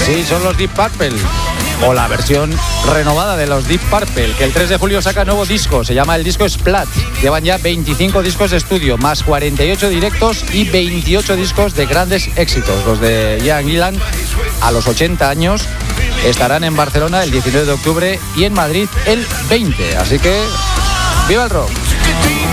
Sí, son los Deep Purple, o la versión renovada de los Deep Purple, que el 3 de julio saca nuevo disco, se llama el disco Splat. Llevan ya 25 discos de estudio, más 48 directos y 28 discos de grandes éxitos. Los de Ian Gillan, a los 80 años, estarán en Barcelona el 19 de octubre y en Madrid el 20. Así que, ¡viva el rock!